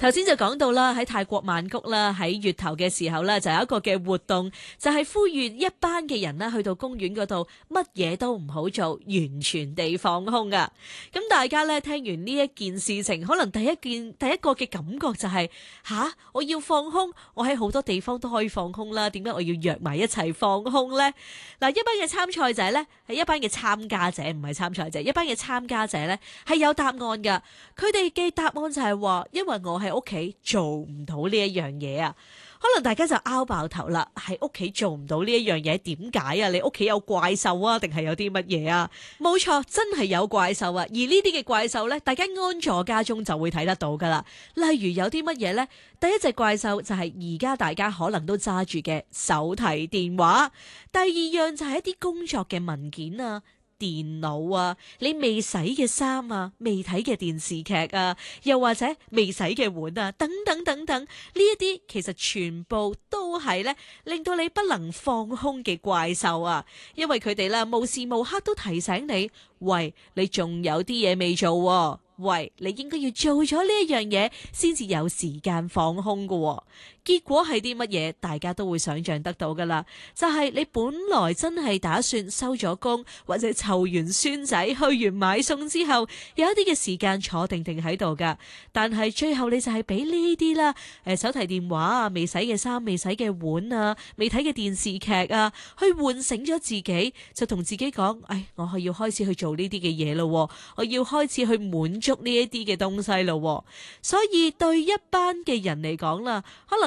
頭先就講到啦，喺泰國曼谷啦，喺月頭嘅時候咧，就有一個嘅活動，就係呼籲一班嘅人啦，去到公園嗰度，乜嘢都唔好做，完全地放空噶。咁大家咧聽完呢一件事情，可能第一個嘅感覺就係我要放空，我喺好多地方都可以放空啦，點解我要約埋一齊放空呢？嗱，一班嘅參賽者咧，係一班嘅參加者，唔係參賽者，一班嘅參加者咧係有答案噶。佢哋嘅答案就係話，因為我喺屋企做唔到呢一樣嘢啊。可能大家就拗爆頭啦，喺屋企做唔到呢一樣嘢，點解啊？你屋企有怪獸啊，定係有啲乜嘢啊？冇錯，真係有怪獸啊！而呢啲嘅怪獸呢，大家安坐家中就會睇得到噶啦。例如有啲乜嘢呢？第一隻怪獸就係而家大家可能都揸住嘅手提電話，第二樣就係一啲工作嘅文件啊。電腦啊，你未洗嘅衫啊，未睇嘅電視劇啊，又或者未洗嘅碗啊，等等等等，呢一啲其實全部都係咧令到你不能放空嘅怪獸啊，因為佢哋啦無時無刻都提醒你，喂，你仲有啲嘢未做喎。喂，你應該要做咗呢一樣嘢，先至有時間放空㗎喎。結果係啲乜嘢，大家都會想象得到噶啦。就係你本來真係打算收咗工，或者湊完孫仔，去完買餸之後，有一啲嘅時間坐定定喺度噶。但係最後你就係俾呢啲啦，手提電話啊，未洗嘅衫、未洗嘅碗啊，未睇嘅電視劇啊，去喚醒咗自己，就同自己講：我係要開始去做呢啲嘅嘢咯，我要開始去滿足呢一啲嘅東西咯。所以對一班嘅人嚟講啦，可能